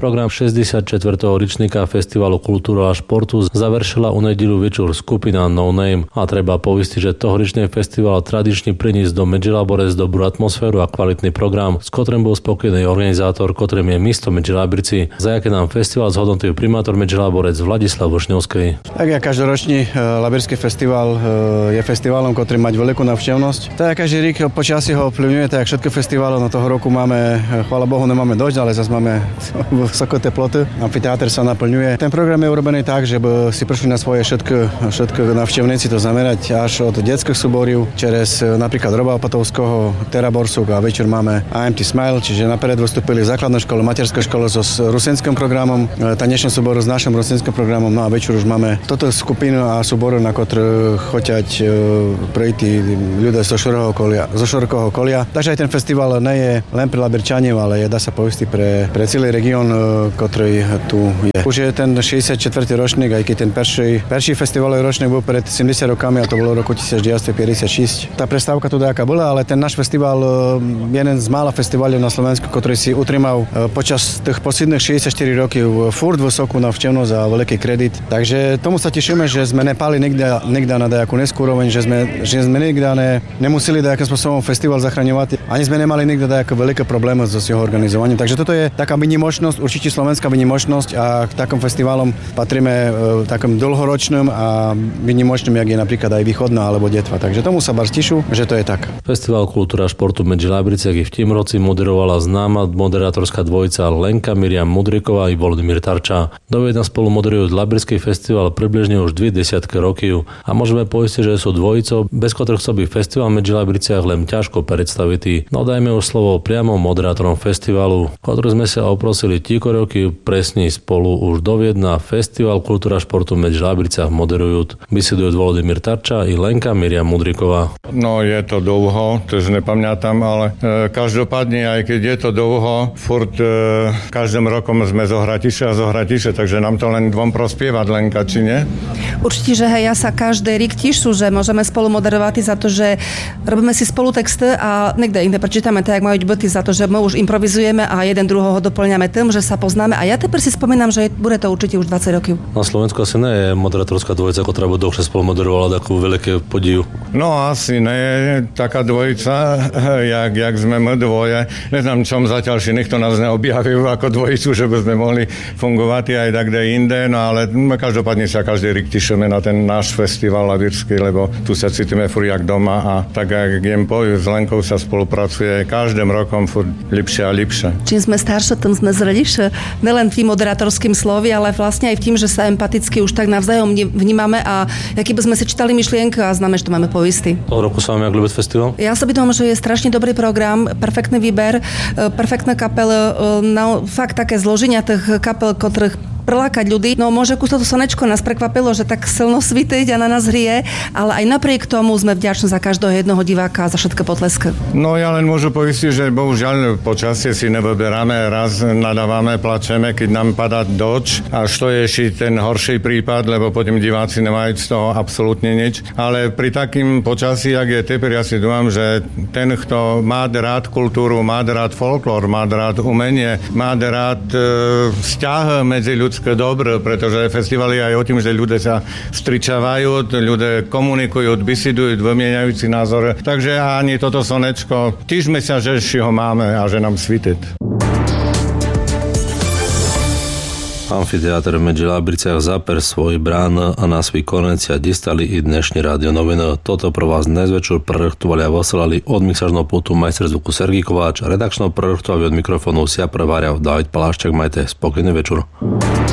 Program 64. ročníka Festivalu kultúry a športu završila u nedeľu večer skupina No Name a treba poistiť, že tohoričný festival tradične priniesť do Medžilabores dobrú atmosféru a kvalitný program, s ktorým bol spokojný organizátor, ktorým je mesto Medžilabrici, za jaké nám festival zhodnotil primátor Medžilaborec Vladislav Vošňovský. Tak ja každoročný Labirský festival je festivalom, ktorý mať veľkú návštevnosť. Tak každý rok počasie ho ovplyvňuje, tak všetky festivály na toho roku máme, chvála Bohu, nemáme dojsť, ale zase máme vysoké teploty. Amfiteátr sa naplňuje. Ten program je urobený tak, že si prišli na svoje všetky návštevníci, to zamerať až od detských súborov, čez napríklad Roba Opatovského, Tera Borsuk a večer máme AMT Smile, čiže naперед vystúpili základná škola, materská škola so rusinským programom, tanečný súbor s našim rusinským programom, no a večer už máme toto skupinu a súboru, na ktoré choťať prejти ľudia zo širokého okolia. Takže aj ten festival nie je len pre Labirčanov, ale je, dá sa povedať, pre celý región, ktorý tu je. Už je ten 64. ročník, aj keď ten prvý festivalový ročník bol pred 70 rokami a to bolo v roku 1956. Tá prestávka tu nejaká bola, ale ten náš festival je jeden z mála festivalov na Slovensku, ktorý si utrimal počas tých posledných 64 rokov furt vysokú návštevnosť a veľký kredit. Takže tomu sa tešíme, že sme nepali nikde na nejakú neskú úroveň, že sme nikde nemuseli nejakým spôsobom festival zachraňovať. Ani sme nemali nikde nejaké veľké problémy so jeho organizovaním. Takže toto je taká výnimočnosť, určite slovenská výnimočnosť a k takom festivalom patríme takým dlhoročným a výnimočným, jak je napríklad aj Východná alebo Detva. Takže tomu sa bar stišu, že to je tak. Festival kultúra a športu v Medžilabriciach v tým roci moderovala známa moderátorská dvojica Lenka Miriam Mudriková i Volodymyr Tarča. Dovedna spolu moderujú Labirský festival približne už 20 rokov a môžeme povedať, že sú dvojicou, bez ktorých sa by festival v Medžilabriciach len ťažko predstavitý. No dajme už slovo priamo moderátorom festivalu, ktorý sme sa oprosili tíko roky presne spolu už doviedna Festival kultúra športu v Medžilabriciach moderujú. Vysedujú Volodymyr Tarča i Lenka Miriam Mudriková. No je to dlho, to už nepamätám, ale každopádne, aj keď je to dlho, furt každým rokom sme zohratiše, takže nám to len dvom prospievať, Lenka, či nie? Určite, že hej, ja sa každý rok tešu, že môžeme spolu moderovať za to, že robíme si spolu texty a niekde inde prečítame tak, jak majú byty, za to, že my už improvizujeme a jeden druhého doplňame tým, že sa poznáme. A ja teper si spomínam, že bude to určite už 20 rokov. Na Slovensku asi nie je moderátorská dvojica, ktorá by dlhšie spolu moderovala takú veľké podiu. No asi nie je taká dvojica, jak sme my dvoje. Neznám, čom zatiaľ si nikto nás neobjavil ako dvojicu, že by sme mohli fungovať aj tak kde inde, no ale každopádne sa každý rok tešíme na ten náš festival labirský, lebo tu sa cítime furt jak doma a tak, jak jem poviem, s Lenkou sa spolupracuje každým rokom furt lepšie a lepšie. Čím sme staršie, tým sme zrelejšie. Nelen tým moderátorským slovi, ale vlastne aj v tým, že sa empaticky už tak navzájom vnímame a aký by sme si čítali myšlienky a známe, že to máme poistý. O roku sa vám jak ľúbiť festival? Ja sa bytom, že je strašne dobrý program, perfektný výber, perfektné kapely, fakt také zloženia tých kapel, ktorých prilákať ľudí. No môže kus toto slnečko nás prekvapilo, že tak silno svítiť a na nás hrie, ale aj napriek tomu sme vďační za každého jedného diváka a za všetky potlesky. No ja len môžu poistiť, že bohužiaľ počasie si nevyberáme, raz nadávame, plačeme, keď nám padá doč, až to je ešte ten horší prípad, lebo potom diváci nemajú z toho absolútne nič. Ale pri takým počasí, jak je teper, ja si dúfam, že ten, kto má rád kultúru, má rád folklór, má rád umenie, má rád vzťah medzi ľudí, dobro, pretože festival je aj o tým, že ľudia sa stričavajú, ľudia komunikujú, besidujú, vymieňajú si názor. Takže ani toto slnečko, týžme sa, že ho máme a že nám svíti. Amfiteátr v Medžilabriciach zaper svoj brán a na svoj konec sa distali i dnešní rádio noviny. Toto pro vás dnes večer projektovali a poslali od mixážneho pultu majster zvuku Sergej Kováč, redakčného projektovali od mikrofónu Sia Prevariav David Paláščak. Majte spokojný večer.